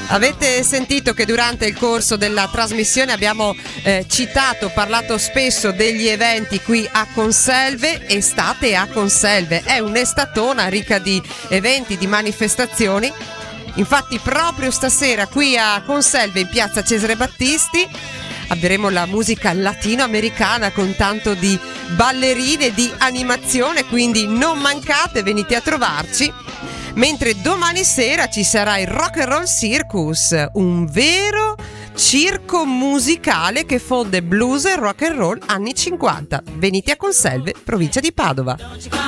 Avete sentito che durante il corso della trasmissione abbiamo parlato spesso degli eventi qui a Conselve. Estate a Conselve è un'estatona ricca di eventi, di manifestazioni. Infatti proprio stasera qui a Conselve in piazza Cesare Battisti avremo la musica latinoamericana con tanto di ballerine, di animazione, quindi non mancate, venite a trovarci. Mentre domani sera ci sarà il Rock and Roll Circus, un vero circo musicale che fonde blues e rock and roll anni 50. Venite a Conselve, provincia di Padova.